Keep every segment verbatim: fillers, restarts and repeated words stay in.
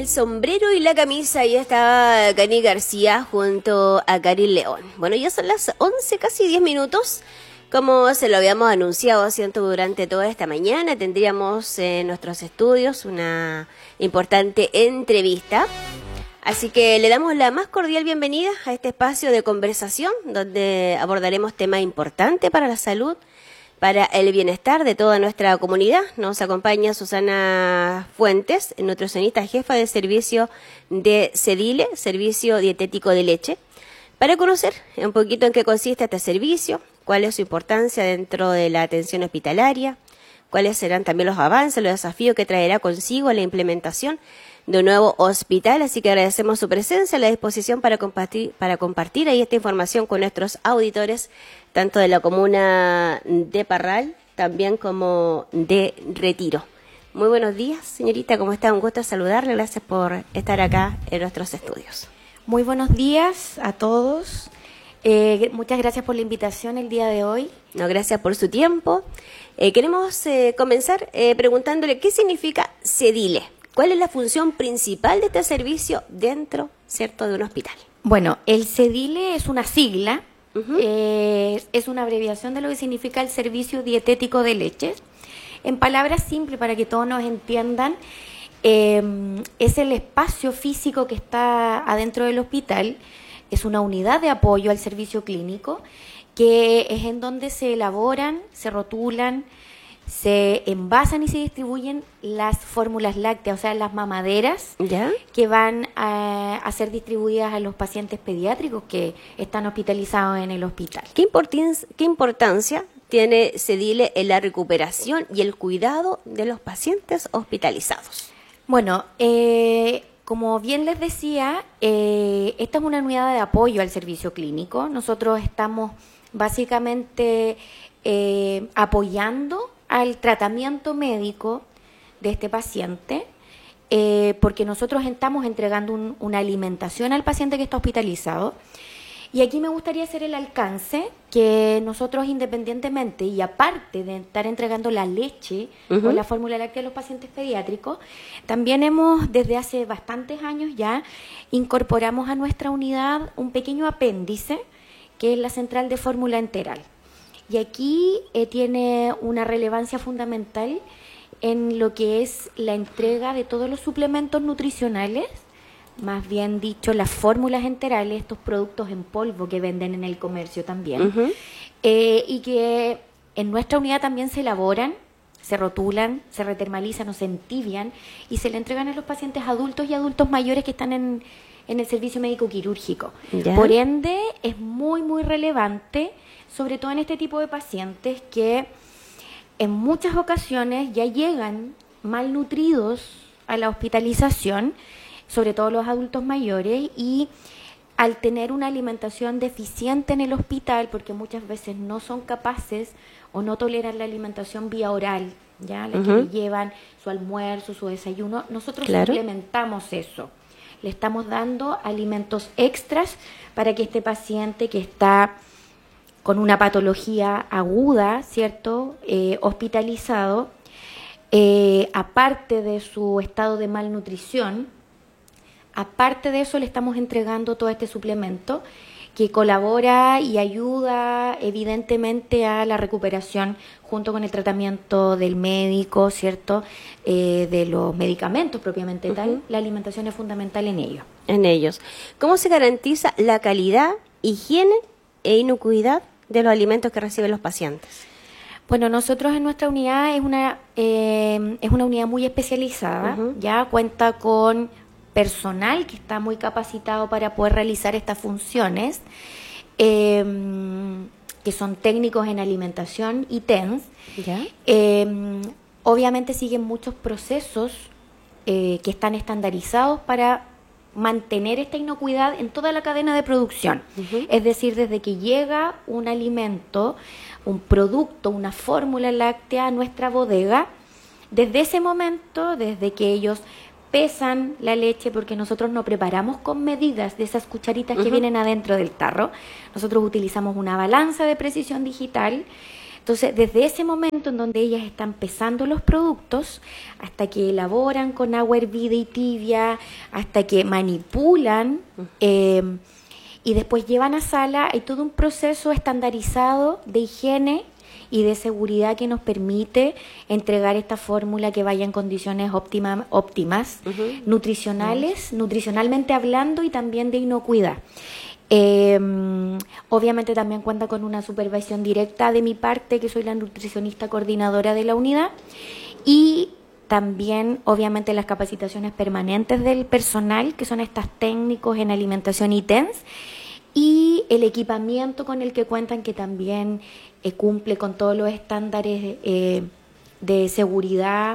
sombrero y la camisa, y está Cani García junto a Karin León. Bueno, ya son las once, casi diez minutos. Como se lo habíamos anunciado, siento, durante toda esta mañana, tendríamos en nuestros estudios una importante entrevista. Así que le damos la más cordial bienvenida a este espacio de conversación, donde abordaremos temas importantes para la salud, para el bienestar de toda nuestra comunidad. Nos acompaña Susana Fuentes, nutricionista jefa de servicio de CEDILE, Servicio Dietético de Leche, para conocer un poquito en qué consiste este servicio, cuál es su importancia dentro de la atención hospitalaria, cuáles serán también los avances, los desafíos que traerá consigo la implementación de un nuevo hospital. Así que agradecemos su presencia, la disposición para compartir, para compartir ahí esta información con nuestros auditores, tanto de la comuna de Parral, también como de Retiro. Muy buenos días, señorita, ¿cómo está? Un gusto saludarle, gracias por estar acá en nuestros estudios. Muy buenos días a todos. Eh, muchas gracias por la invitación el día de hoy. No, gracias por su tiempo. Eh, queremos eh, comenzar eh, preguntándole qué significa CEDILE. ¿Cuál es la función principal de este servicio dentro, cierto, de un hospital? Bueno, el CEDILE es una sigla, Uh-huh. eh, es una abreviación de lo que significa el Servicio Dietético de Leche. En palabras simples, para que todos nos entiendan, eh, es el espacio físico que está adentro del hospital, es una unidad de apoyo al servicio clínico, que es en donde se elaboran, se rotulan, se envasan y se distribuyen las fórmulas lácteas, o sea, las mamaderas, ¿Ya? que van a, a ser distribuidas a los pacientes pediátricos que están hospitalizados en el hospital. ¿Qué, importin- qué importancia tiene CEDILE en la recuperación y el cuidado de los pacientes hospitalizados? Bueno, eh, como bien les decía, eh, esta es una unidad de apoyo al servicio clínico. Nosotros estamos básicamente eh, apoyando al tratamiento médico de este paciente, eh, porque nosotros estamos entregando un, una alimentación al paciente que está hospitalizado. Y aquí me gustaría hacer el alcance que nosotros, independientemente y aparte de estar entregando la leche Uh-huh. o la fórmula láctea a los pacientes pediátricos, también hemos, desde hace bastantes años ya, incorporamos a nuestra unidad un pequeño apéndice que es la central de fórmula enteral. Y aquí eh, tiene una relevancia fundamental en lo que es la entrega de todos los suplementos nutricionales, más bien dicho, las fórmulas enterales, estos productos en polvo que venden en el comercio también, Uh-huh. eh, y que en nuestra unidad también se elaboran, se rotulan, se retermalizan o se entibian y se le entregan a los pacientes adultos y adultos mayores que están en, en el servicio médico quirúrgico. ¿Ya? Por ende, es muy, muy relevante, sobre todo en este tipo de pacientes que en muchas ocasiones ya llegan malnutridos a la hospitalización, sobre todo los adultos mayores, y al tener una alimentación deficiente en el hospital, porque muchas veces no son capaces o no toleran la alimentación vía oral, ya la Uh-huh. que le llevan su almuerzo, su desayuno, nosotros Claro. suplementamos eso. Le estamos dando alimentos extras para que este paciente que está con una patología aguda, ¿cierto?, eh, hospitalizado, eh, aparte de su estado de malnutrición, aparte de eso le estamos entregando todo este suplemento que colabora y ayuda evidentemente a la recuperación junto con el tratamiento del médico, ¿cierto?, eh, de los medicamentos propiamente tal. Uh-huh. La alimentación es fundamental en ello. En ellos. ¿Cómo se garantiza la calidad, higiene e inocuidad de los alimentos que reciben los pacientes? Bueno, nosotros en nuestra unidad es una eh, es una unidad muy especializada, Uh-huh. ya cuenta con personal que está muy capacitado para poder realizar estas funciones, eh, que son técnicos en alimentación y T E N S. ¿Ya? Eh, obviamente siguen muchos procesos eh, que están estandarizados para mantener esta inocuidad en toda la cadena de producción. Uh-huh. Es decir, desde que llega un alimento, un producto, una fórmula láctea a nuestra bodega, desde ese momento, desde que ellos pesan la leche, porque nosotros no preparamos con medidas de esas cucharitas que Uh-huh. vienen adentro del tarro, nosotros utilizamos una balanza de precisión digital Entonces, desde ese momento en donde ellas están pesando los productos, hasta que elaboran con agua hervida y tibia, hasta que manipulan eh, y después llevan a sala, hay todo un proceso estandarizado de higiene y de seguridad que nos permite entregar esta fórmula que vaya en condiciones óptima, óptimas, uh-huh. nutricionales, uh-huh. nutricionalmente hablando y también de inocuidad. Eh, obviamente también cuenta con una supervisión directa de mi parte, que soy la nutricionista coordinadora de la unidad, y también obviamente las capacitaciones permanentes del personal, que son estas técnicos en alimentación y T E N S, y el equipamiento con el que cuentan, que también eh, cumple con todos los estándares eh, de seguridad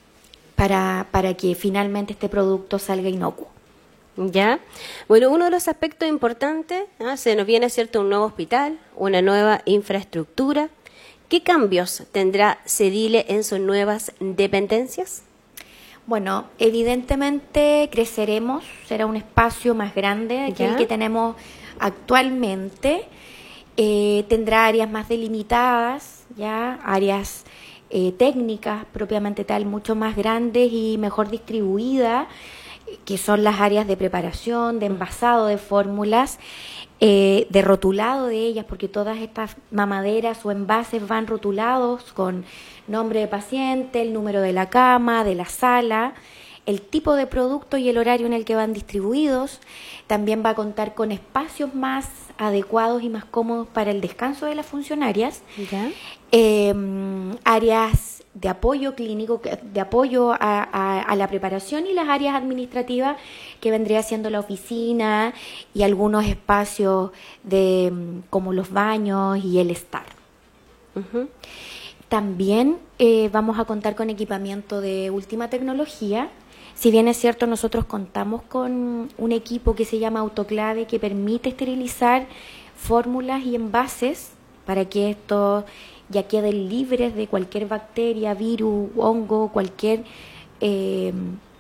para, para que finalmente este producto salga inocuo. Ya, bueno, uno de los aspectos importantes, ¿no? Se nos viene, ¿cierto?, un nuevo hospital, una nueva infraestructura. ¿Qué cambios tendrá Cedile en sus nuevas dependencias? Bueno, evidentemente creceremos, será un espacio más grande que el que tenemos actualmente. Eh, tendrá áreas más delimitadas, ya áreas eh, técnicas propiamente tal, mucho más grandes y mejor distribuidas, que son las áreas de preparación, de envasado de fórmulas, eh, de rotulado de ellas, porque todas estas mamaderas o envases van rotulados con nombre de paciente, el número de la cama, de la sala, el tipo de producto y el horario en el que van distribuidos. También va a contar con espacios más adecuados y más cómodos para el descanso de las funcionarias. ¿Ya? Eh, áreas de apoyo clínico, de apoyo a, a, a la preparación, y las áreas administrativas, que vendría siendo la oficina y algunos espacios de como los baños y el estar. Uh-huh. También eh, vamos a contar con equipamiento de última tecnología. Si bien es cierto, nosotros contamos con un equipo que se llama autoclave, que permite esterilizar fórmulas y envases para que estos ya queden libres de cualquier bacteria, virus, hongo, cualquier eh,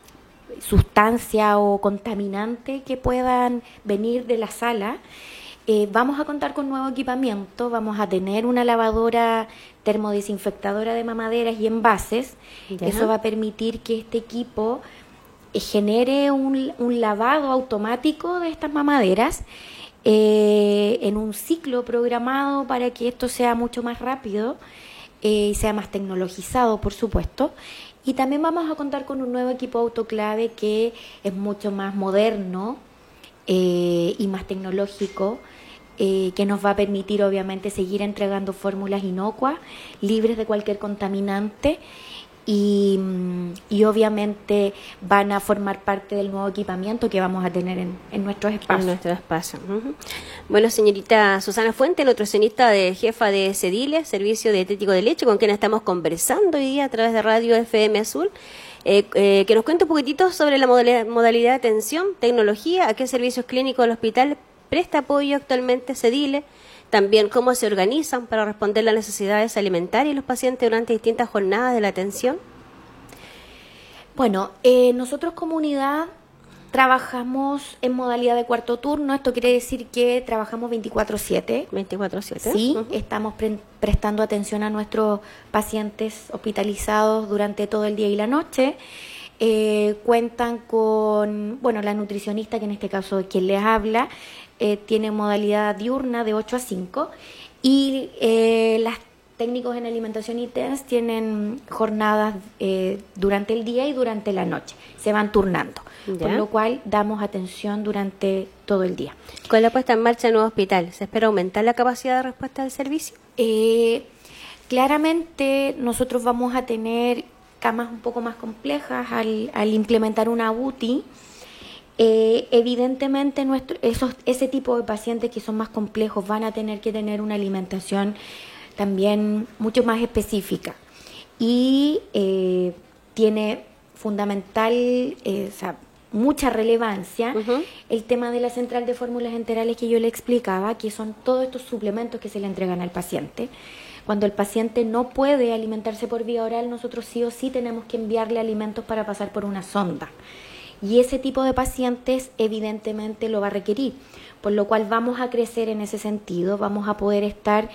sustancia o contaminante que puedan venir de la sala. Eh, vamos a contar con nuevo equipamiento, vamos a tener una lavadora termodesinfectadora de mamaderas y envases. ¿Ya? Eso va a permitir que este equipo eh, genere un, un lavado automático de estas mamaderas eh, en un ciclo programado para que esto sea mucho más rápido y eh, sea más tecnologizado, por supuesto. Y también vamos a contar con un nuevo equipo autoclave que es mucho más moderno eh, y más tecnológico, eh, que nos va a permitir obviamente seguir entregando fórmulas inocuas, libres de cualquier contaminante, y, y obviamente van a formar parte del nuevo equipamiento que vamos a tener en, en nuestros espacios. En nuestro espacio. Uh-huh. Bueno, señorita Susana Fuente, nutricionista de jefa de Cedile, Servicio Dietético de Leche, con quien estamos conversando hoy día a través de Radio F M Azul, eh, eh, que nos cuente un poquitito sobre la modalidad, modalidad de atención, tecnología, a qué servicios clínicos del hospital presta apoyo actualmente Cedile, también cómo se organizan para responder las necesidades alimentarias de los pacientes durante distintas jornadas de la atención. Bueno, eh, nosotros como unidad trabajamos en modalidad de cuarto turno. Esto quiere decir que trabajamos veinticuatro siete. veinticuatro siete. Sí, uh-huh. Estamos pre- prestando atención a nuestros pacientes hospitalizados durante todo el día y la noche. Eh, cuentan con, bueno, la nutricionista, que en este caso es quien les habla, eh, tiene modalidad diurna de ocho a cinco, y eh, las técnicos en alimentación y T E N S tienen jornadas eh, durante el día y durante la noche, se van turnando, ¿ya? Por lo cual damos atención durante todo el día. Con la puesta en marcha del nuevo hospital, ¿se espera aumentar la capacidad de respuesta del servicio? Eh, claramente nosotros vamos a tener camas un poco más complejas al, al implementar una U T I. Eh, evidentemente nuestro, esos, ese tipo de pacientes que son más complejos van a tener que tener una alimentación también mucho más específica, y eh, tiene fundamental, eh, o sea, mucha relevancia uh-huh. el tema de la central de fórmulas enterales que yo le explicaba, que son todos estos suplementos que se le entregan al paciente. Cuando el paciente no puede alimentarse por vía oral, nosotros sí o sí tenemos que enviarle alimentos para pasar por una sonda. Y ese tipo de pacientes evidentemente lo va a requerir, por lo cual vamos a crecer en ese sentido, vamos a poder estar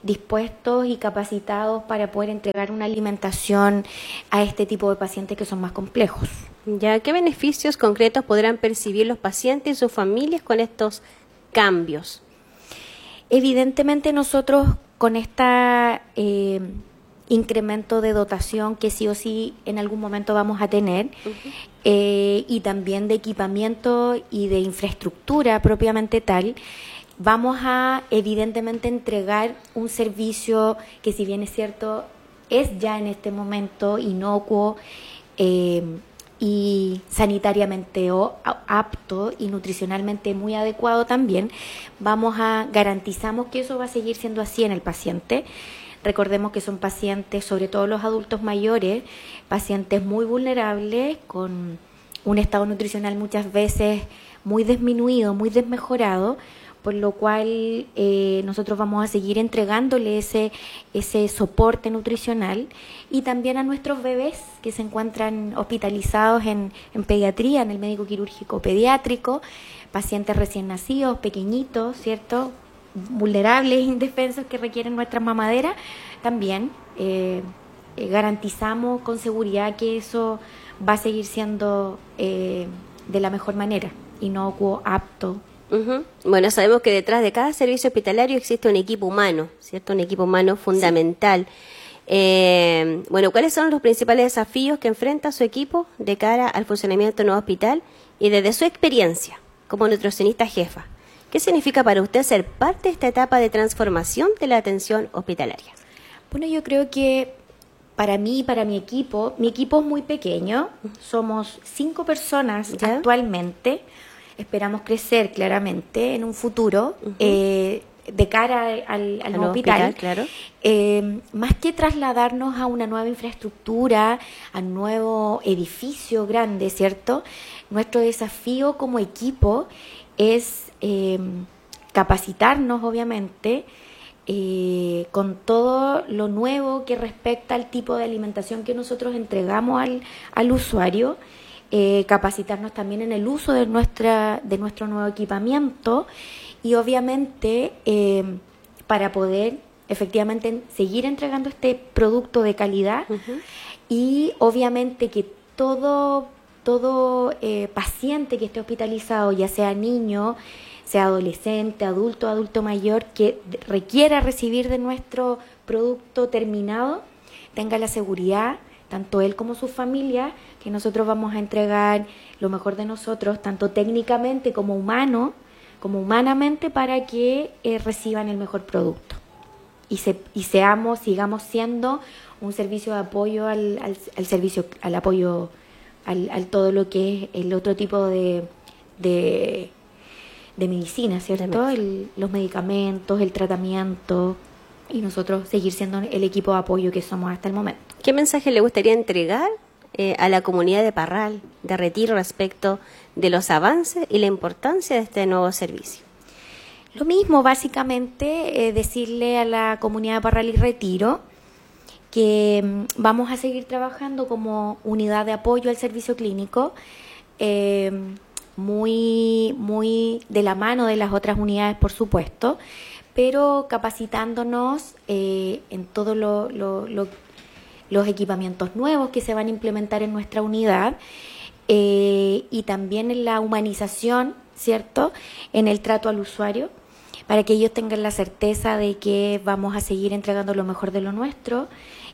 dispuestos y capacitados para poder entregar una alimentación a este tipo de pacientes que son más complejos. Ya, ¿qué beneficios concretos podrán percibir los pacientes y sus familias con estos cambios? Evidentemente nosotros con esta eh, incremento de dotación que sí o sí en algún momento vamos a tener, uh-huh. eh, y también de equipamiento y de infraestructura propiamente tal, vamos a evidentemente entregar un servicio que, si bien es cierto, es ya en este momento inocuo eh, y sanitariamente apto y nutricionalmente muy adecuado también. Vamos a garantizamos que eso va a seguir siendo así en el paciente. Recordemos que son pacientes, sobre todo los adultos mayores, pacientes muy vulnerables, con un estado nutricional muchas veces muy disminuido, muy desmejorado, por lo cual eh, nosotros vamos a seguir entregándole ese, ese soporte nutricional, y también a nuestros bebés que se encuentran hospitalizados en, en pediatría, en el médico quirúrgico pediátrico, pacientes recién nacidos, pequeñitos, ¿cierto?, vulnerables, indefensos, que requieren nuestra mamadera. También eh, eh, garantizamos con seguridad que eso va a seguir siendo eh, de la mejor manera, inocuo, apto. Uh-huh. Bueno, sabemos que detrás de cada servicio hospitalario existe un equipo humano, ¿cierto? Un equipo humano fundamental. Sí. Eh, bueno, ¿cuáles son los principales desafíos que enfrenta su equipo de cara al funcionamiento del nuevo hospital? Y desde su experiencia como nutricionista jefa, ¿qué significa para usted ser parte de esta etapa de transformación de la atención hospitalaria? Bueno, yo creo que para mí y para mi equipo, mi equipo es muy pequeño, somos cinco personas ¿ya? Actualmente. Esperamos crecer claramente en un futuro, uh-huh. eh, de cara al, al nuevo hospital, hospital claro. eh, más que trasladarnos a una nueva infraestructura, a un nuevo edificio grande, ¿cierto? Nuestro desafío como equipo es eh, capacitarnos, obviamente, eh, con todo lo nuevo que respecta al tipo de alimentación que nosotros entregamos al, al usuario. Eh, capacitarnos también en el uso de nuestra de nuestro nuevo equipamiento, y obviamente eh, para poder efectivamente seguir entregando este producto de calidad, uh-huh. y obviamente que todo todo eh, paciente que esté hospitalizado, ya sea niño, sea adolescente, adulto, adulto mayor, que requiera recibir de nuestro producto terminado, tenga la seguridad, tanto él como su familia, que nosotros vamos a entregar lo mejor de nosotros, tanto técnicamente como humano, como humanamente, para que eh, reciban el mejor producto. Y, se, y seamos, sigamos siendo un servicio de apoyo al, al, al servicio, al apoyo, al, al todo lo que es el otro tipo de, de, de medicina, ¿cierto? El, los medicamentos, el tratamiento, y nosotros seguir siendo el equipo de apoyo que somos hasta el momento. ¿Qué mensaje le gustaría entregar eh, a la comunidad de Parral, de Retiro, respecto de los avances y la importancia de este nuevo servicio? Lo mismo, básicamente, eh, decirle a la comunidad de Parral y Retiro que mm, vamos a seguir trabajando como unidad de apoyo al servicio clínico, eh, muy, muy de la mano de las otras unidades, por supuesto, pero capacitándonos eh, en todos lo, lo, lo, los equipamientos nuevos que se van a implementar en nuestra unidad, eh, y también en la humanización, ¿cierto?, en el trato al usuario, para que ellos tengan la certeza de que vamos a seguir entregando lo mejor de lo nuestro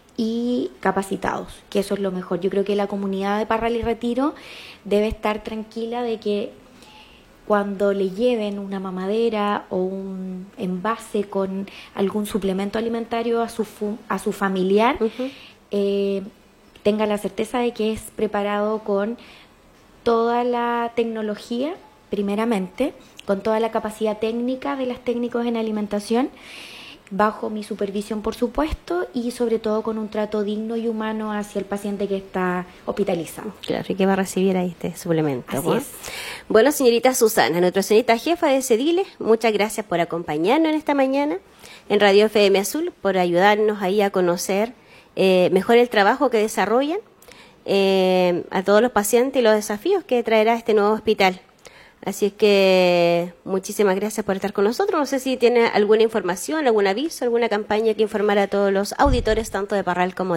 y capacitados, que eso es lo mejor. Yo creo que la comunidad de Parral y Retiro debe estar tranquila de que cuando le lleven una mamadera o un envase con algún suplemento alimentario a su, fu- a su familiar, uh-huh. eh, tenga la certeza de que es preparado con toda la tecnología, primeramente, con toda la capacidad técnica de las técnicos en alimentación, bajo mi supervisión, por supuesto, y sobre todo con un trato digno y humano hacia el paciente que está hospitalizado. Claro, y que va a recibir ahí este suplemento. Así ¿no? es. Bueno, señorita Susana, nutricionista jefa de CEDILE, muchas gracias por acompañarnos en esta mañana en Radio F M Azul, por ayudarnos ahí a conocer eh, mejor el trabajo que desarrollan eh, a todos los pacientes y los desafíos que traerá este nuevo hospital Así es que muchísimas gracias por estar con nosotros. No sé si tiene alguna información, algún aviso, alguna campaña que informar a todos los auditores, tanto de Parral como